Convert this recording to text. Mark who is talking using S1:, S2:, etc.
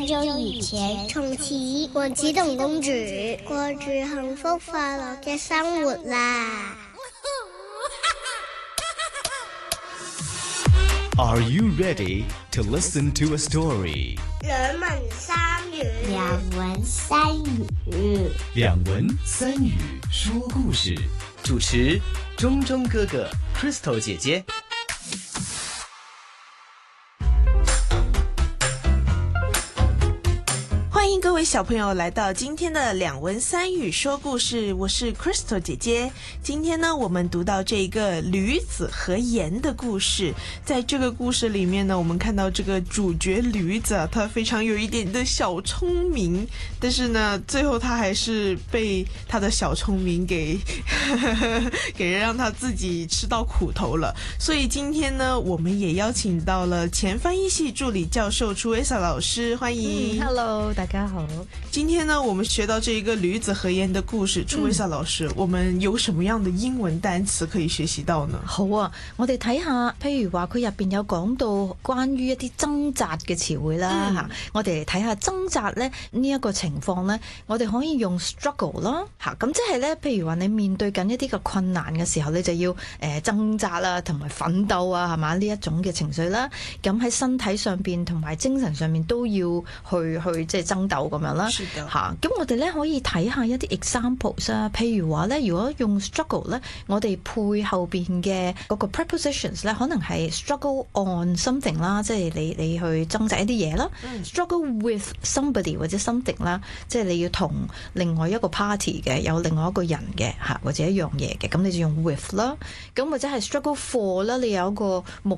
S1: 很久以前，從此王子同公主過住幸福快樂嘅生活啦。
S2: Are you ready to listen to a story?
S1: 兩文三語，
S3: 兩文三語，
S2: 兩文三語說故事。主持中中哥哥 Crystal 姐姐。
S4: 欢迎各位小朋友来到今天的两文三语说故事，我是 Crystal 姐姐。今天呢，我们读到这个驴子和盐的故事。在这个故事里面呢，我们看到这个主角驴子，他非常有一点的小聪明，但是呢，最后他还是被他的小聪明给让他自己吃到苦头了。所以今天呢，我们也邀请到了前翻译系助理教授楚维萨老师，欢迎。
S5: Hello， 大家好。
S4: 今天呢，我们學到這一個驢子和鹽的故事。楚維薩老師，我們有什麼樣的英文單詞可以學習到呢？
S5: 好啊，我哋睇下，譬如話佢入邊有講到關於一啲掙扎嘅詞彙啦嚇，我哋嚟睇下掙扎咧呢一個情況咧，我哋可以用 struggle 啦嚇，咁即係咧，譬如話你面對緊一啲嘅困難嘅時候，你就要掙扎啦，同埋奮鬥啊，係嘛呢一種嘅情緒啦，咁喺身體上邊同埋精神上面都要去即係爭鬥咁樣啦嚇，咁我哋咧可以睇下一啲 examples 啊，譬如話咧，如果用 struggle 咧，我哋配後邊嘅嗰個 prepositions 咧，可能係 struggle on something 啦，即係你去掙扎一啲嘢啦，struggle with somebody 或者 something 啦，即係你要同另外一個 party 嘅，有另外一個人嘅嚇，或者一樣嘢嘅，咁你就用 with 啦，咁或者係 struggle for 啦，你有一個目